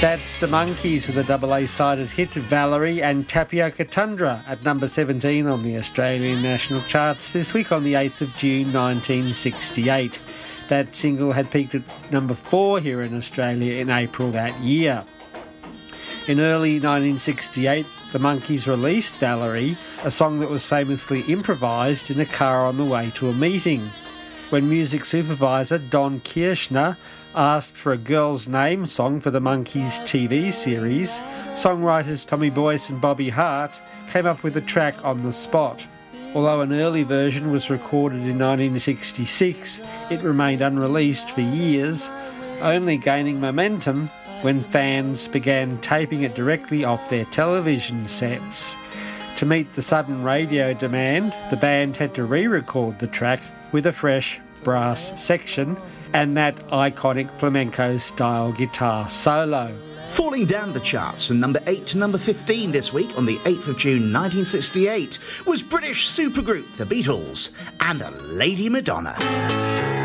That's the Monkees with a double A-sided hit, Valerie, and Tapioca Tundra at number 17 on the Australian national charts this week on the 8th of June 1968. That single had peaked at number 4 here in Australia in April that year. In early 1968, the Monkees released Valerie, a song that was famously improvised in a car on the way to a meeting. When music supervisor Don Kirshner asked for a girl's name song for the Monkees TV series, songwriters Tommy Boyce and Bobby Hart came up with a track on the spot. Although an early version was recorded in 1966, it remained unreleased for years, only gaining momentum when fans began taping it directly off their television sets. To meet the sudden radio demand, the band had to re-record the track with a fresh brass section and that iconic flamenco-style guitar solo. Falling down the charts from number 8 to number 15 this week on the 8th of June 1968 was British supergroup The Beatles and Lady Madonna.